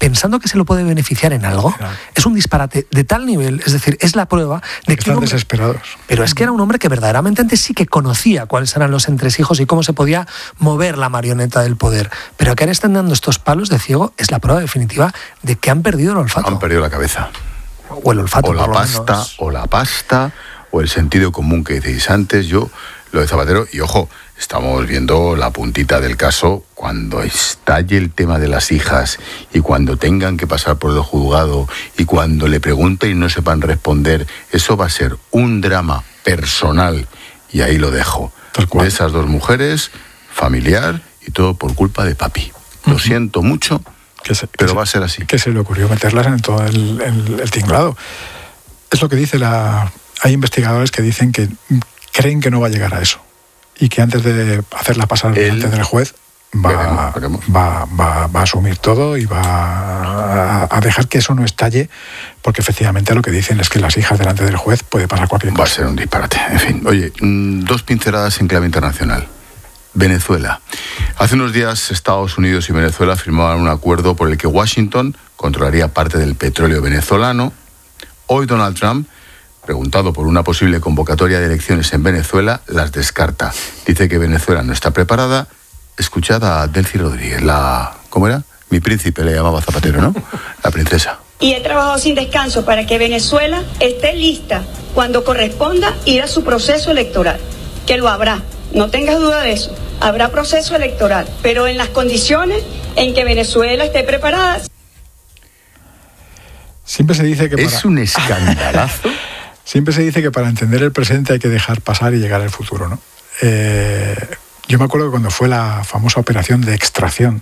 pensando que se lo puede beneficiar en algo, es un disparate de tal nivel, es decir, es la prueba de que están desesperados. Pero es que era un hombre que verdaderamente antes sí que conocía cuáles eran los entresijos y cómo se podía mover la marioneta del poder. Pero que ahora están dando estos palos de ciego es la prueba definitiva de que han perdido el olfato. Han perdido la cabeza. O el olfato, o la pasta, o el sentido común que decís antes. Yo, lo de Zapatero, y ojo, estamos viendo la puntita del caso. Cuando estalle el tema de las hijas y cuando tengan que pasar por el juzgado y cuando le pregunten y no sepan responder, eso va a ser un drama personal, y ahí lo dejo, de esas dos mujeres, familiar, y todo por culpa de papi. Lo siento mucho, pero va a ser así. Que se le ocurrió meterlas en todo el tinglado. Es lo que dice hay investigadores que dicen que creen que no va a llegar a eso y que antes de hacerla pasar delante del juez veremos. Va a asumir todo y va a dejar que eso no estalle, porque efectivamente lo que dicen es que las hijas delante del juez puede pasar cualquier cosa. Va a ser un disparate. En fin, oye, dos pinceladas en clave internacional. Venezuela. Hace unos días Estados Unidos y Venezuela firmaban un acuerdo por el que Washington controlaría parte del petróleo venezolano. Hoy Donald Trump, preguntado por una posible convocatoria de elecciones en Venezuela, las descarta. Dice que Venezuela no está preparada. Escuchad a Delcy Rodríguez, ¿cómo era? Mi príncipe le llamaba Zapatero, ¿no? La princesa. Y he trabajado sin descanso para que Venezuela esté lista cuando corresponda ir a su proceso electoral, que lo habrá, no tengas duda de eso. Habrá proceso electoral, pero en las condiciones en que Venezuela esté preparada. Siempre se dice que es un escandalazo. Siempre se dice que para entender el presente hay que dejar pasar y llegar al futuro, ¿no? Yo me acuerdo que cuando fue la famosa operación de extracción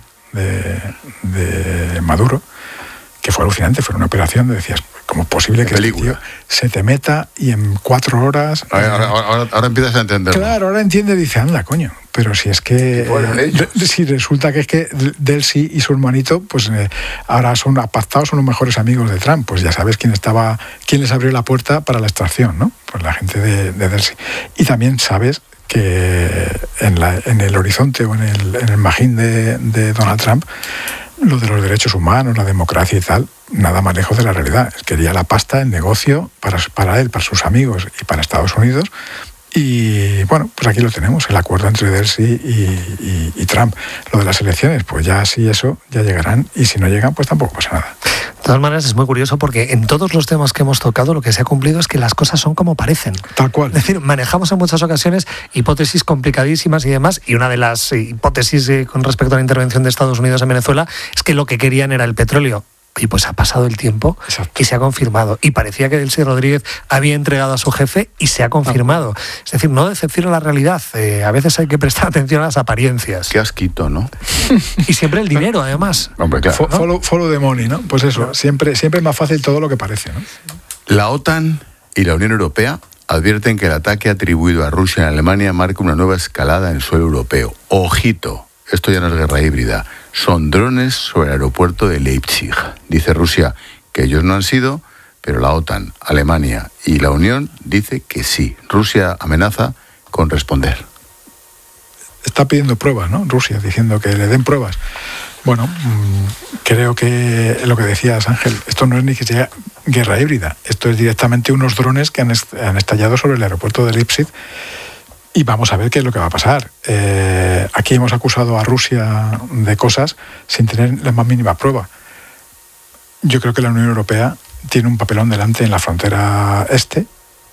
de Maduro, que fue alucinante, fue una operación de decías, ¿cómo es posible que este tío se te meta y en 4 horas... Ahora empiezas a entenderlo. Claro, ahora entiende, dice, anda, coño, pero si es que... si resulta que es que Delcy y su hermanito, pues ahora son pactados, son los mejores amigos de Trump, pues ya sabes quién les abrió la puerta para la extracción, ¿no? Pues la gente de Delcy. Y también sabes que en el horizonte o en el magín de Donald Trump, lo de los derechos humanos, la democracia y tal, nada más lejos de la realidad. Quería la pasta, el negocio, para él, para sus amigos y para Estados Unidos. Y bueno, pues aquí lo tenemos, el acuerdo entre Delcy y Trump. Lo de las elecciones, pues ya sí, eso, ya llegarán. Y si no llegan, pues tampoco pasa nada. De todas maneras, es muy curioso porque en todos los temas que hemos tocado lo que se ha cumplido es que las cosas son como parecen. Tal cual. Es decir, manejamos en muchas ocasiones hipótesis complicadísimas y demás, y una de las hipótesis con respecto a la intervención de Estados Unidos en Venezuela es que lo que querían era el petróleo. Y pues ha pasado el tiempo. Exacto. Y se ha confirmado. Y parecía que Delcy Rodríguez había entregado a su jefe y se ha confirmado. Es decir, no decepciona la realidad. A veces hay que prestar atención a las apariencias. Qué asquito, ¿no? Y siempre el dinero, además. Hombre, claro. Follow the money, ¿no? Pues eso, siempre es más fácil todo lo que parece, ¿no? La OTAN y la Unión Europea advierten que el ataque atribuido a Rusia en Alemania marca una nueva escalada en suelo europeo. Ojito, esto ya no es guerra híbrida. Son drones sobre el aeropuerto de Leipzig. Dice Rusia que ellos no han sido, pero la OTAN, Alemania y la Unión dice que sí. Rusia amenaza con responder. Está pidiendo pruebas, ¿no? Rusia, diciendo que le den pruebas. Bueno, creo que lo que decías, Ángel, esto no es ni que sea guerra híbrida. Esto es directamente unos drones que han estallado sobre el aeropuerto de Leipzig. Y vamos a ver qué es lo que va a pasar. Aquí hemos acusado a Rusia de cosas sin tener la más mínima prueba. Yo creo que la Unión Europea tiene un papelón delante en la frontera este.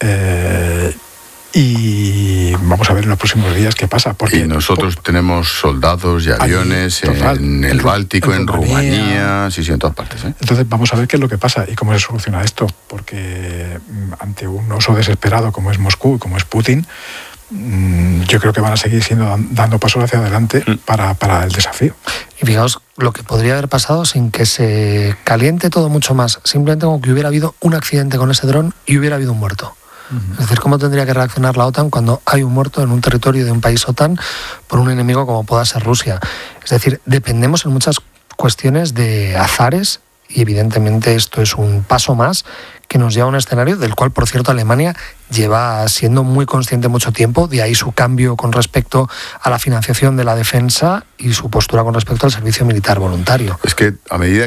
Y vamos a ver en los próximos días qué pasa. Porque, y nosotros tenemos soldados y aviones en el Báltico, en Rumanía, sí, en todas partes. Entonces vamos a ver qué es lo que pasa y cómo se soluciona esto. Porque ante un oso desesperado como es Moscú y como es Putin, yo creo que van a seguir dando pasos hacia adelante para el desafío. Y fijaos lo que podría haber pasado sin que se caliente todo mucho más, simplemente como que hubiera habido un accidente con ese dron y hubiera habido un muerto. Es decir, ¿cómo tendría que reaccionar la OTAN cuando hay un muerto en un territorio de un país OTAN por un enemigo como pueda ser Rusia? Es decir, dependemos en muchas cuestiones de azares y evidentemente esto es un paso más que nos lleva a un escenario del cual, por cierto, Alemania lleva siendo muy consciente mucho tiempo, de ahí su cambio con respecto a la financiación de la defensa y su postura con respecto al servicio militar voluntario. Es que a medida